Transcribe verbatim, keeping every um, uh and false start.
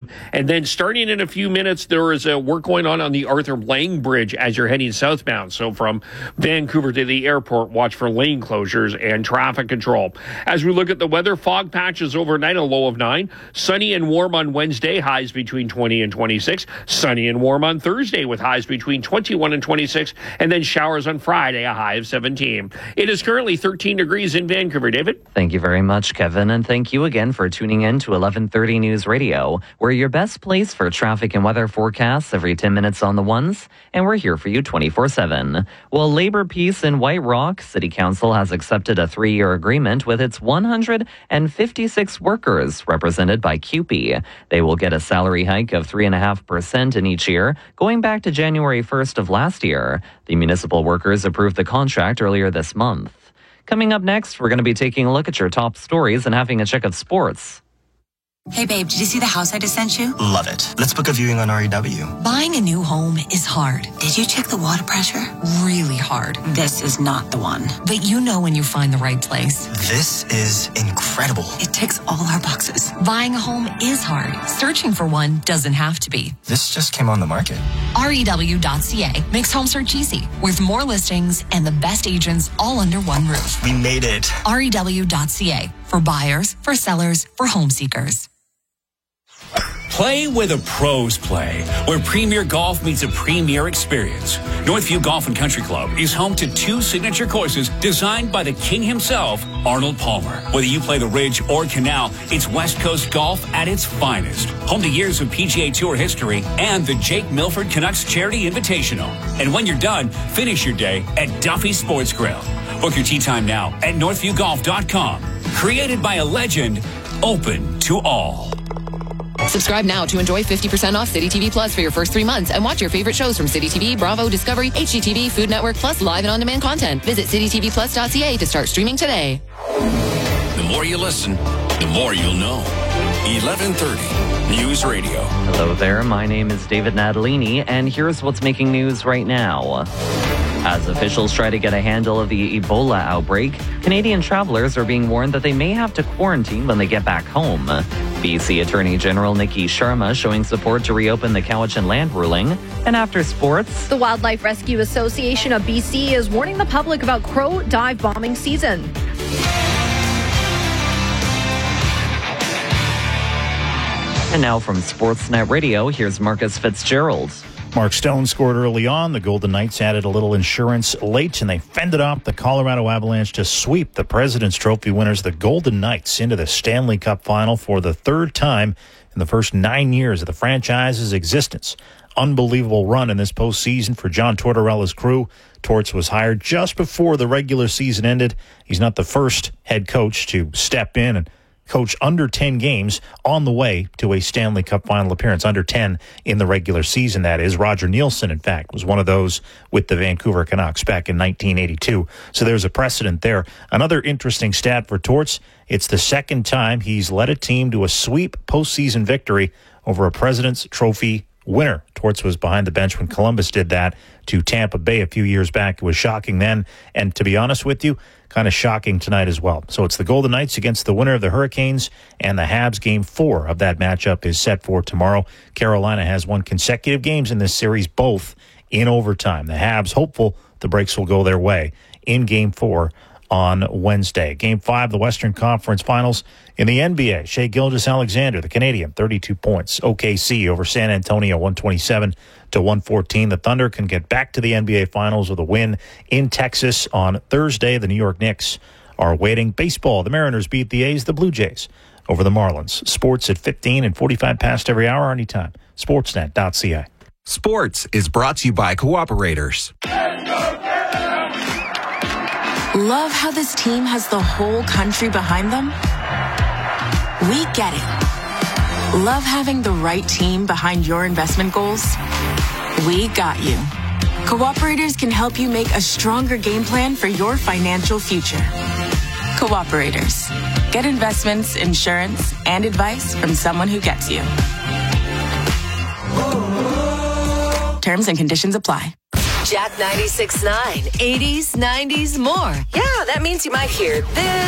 And then starting in a few minutes, there is a work going on on the Arthur Lang Bridge as you're heading southbound. So from Vancouver to the airport, watch for lane closures and traffic control. As we look at the weather, fog patches overnight, a low of nine. Sunny and warm on Wednesday, highs between twenty and twenty-six. Sunny and warm on Thursday with highs between twenty-one and twenty-six. And then showers on Friday, a high of seventeen. It is currently thirteen degrees in Vancouver. David? Thank you very much, Kevin. And thank you again for tuning in to eleven thirty News Radio. We're your best place for traffic and weather forecasts every ten minutes on the ones. And we're here for you twenty-four seven. Well, Labor Peace in White Rock City Council has accepted a three-year agreement with its one hundred fifty-six workers represented by C U P E. They will get a salary hike of three point five percent in each year, going back to January first of last year. The municipal workers approved the contract earlier this month. Coming up next, we're going to be taking a look at your top stories and having a check of sports. Hey babe, did you see the house I just sent you? Love it. Let's book a viewing on R E W. Buying a new home is hard. Did you check the water pressure? Really hard. This is not the one. But you know when you find the right place. This is incredible. It ticks all our boxes. Buying a home is hard. Searching for one doesn't have to be. This just came on the market. R E W dot C A makes home search easy, with more listings and the best agents all under one roof. We made it. R E W dot C A, for buyers, for sellers, for home seekers. Play where the pros play, where Premier Golf meets a premier experience. Northview Golf and Country Club is home to two signature courses designed by the king himself, Arnold Palmer. Whether you play the Ridge or Canal, it's West Coast golf at its finest. Home to years of P G A Tour history and the Jake Milford Canucks Charity Invitational. And when you're done, finish your day at Duffy Sports Grill. Book your tee time now at northview golf dot com. Created by a legend, open to all. Subscribe now to enjoy fifty percent off City T V Plus for your first three months and watch your favorite shows from City T V, Bravo, Discovery, H G T V, Food Network, plus live and on-demand content. Visit city t v plus dot c a to start streaming today. The more you listen, the more you'll know. eleven thirty News Radio. Hello there, my name is David Natalini, and here's what's making news right now. As officials try to get a handle of the Ebola outbreak, Canadian travelers are being warned that they may have to quarantine when they get back home. B C Attorney General Nikki Sharma showing support to reopen the Cowichan land ruling. And after sports, the Wildlife Rescue Association of B C is warning the public about crow dive bombing season. And now from Sportsnet Radio, here's Marcus Fitzgerald. Mark Stone scored early on. The Golden Knights added a little insurance late, and they fended off the Colorado Avalanche to sweep the President's Trophy winners, the Golden Knights, into the Stanley Cup final for the third time in the first nine years of the franchise's existence. Unbelievable run in this postseason for John Tortorella's crew. Torts was hired just before the regular season ended. He's not the first head coach to step in and coach under ten games on the way to a Stanley Cup final appearance, under ten in the regular season, that is. Roger Nielsen, in fact, was one of those with the Vancouver Canucks back in nineteen eighty-two. So there's a precedent there. Another interesting stat for Torts, it's the second time he's led a team to a sweep postseason victory over a President's Trophy winner. Torts was behind the bench when Columbus did that to Tampa Bay a few years back. It was shocking then, and to be honest with you, kind of shocking tonight as well. So it's the Golden Knights against the winner of the Hurricanes, and the Habs. Game four of that matchup is set for tomorrow. Carolina has won consecutive games in this series, both in overtime. The Habs hopeful the breaks will go their way in Game four on Wednesday. Game five, the Western Conference Finals in the N B A. Shai Gilgeous-Alexander, the Canadian, thirty-two points. O K C over San Antonio, one twenty-seven to one fourteen. The Thunder can get back to the N B A Finals with a win in Texas on Thursday. The New York Knicks are waiting. Baseball, the Mariners beat the A's, the Blue Jays over the Marlins. Sports at fifteen and forty-five past every hour, anytime. Sportsnet dot c a. Sports is brought to you by Cooperators. Love how this team has the whole country behind them? We get it. Love having the right team behind your investment goals? We got you. Cooperators can help you make a stronger game plan for your financial future. Cooperators. Get investments, insurance, and advice from someone who gets you. Terms and conditions apply. Jack ninety-six point nine, eighties, nineties, more. Yeah, that means you might hear this.